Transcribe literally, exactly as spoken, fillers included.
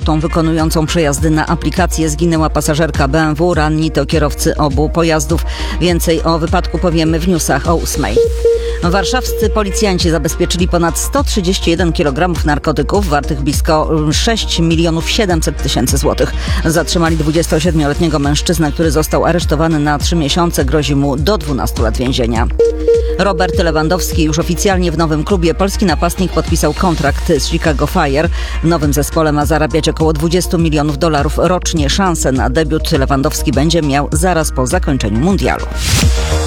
kobietą wykonującą przejazdy na aplikację zginęła pasażerka B M W, ranni to kierowcy obu pojazdów. Więcej o wypadku powiemy w newsach o ósmej. Warszawscy policjanci zabezpieczyli ponad sto trzydzieści jeden kilogramów narkotyków wartych blisko sześć milionów siedemset tysięcy złotych. Zatrzymali dwudziestosiedmioletniego mężczyznę, który został aresztowany na trzy miesiące. Grozi mu do dwunastu lat więzienia. Robert Lewandowski już oficjalnie w nowym klubie. Polski napastnik podpisał kontrakt z Chicago Fire. W nowym zespole ma zarabiać około dwadzieścia milionów dolarów rocznie. Szansę na debiut Lewandowski będzie miał zaraz po zakończeniu mundialu.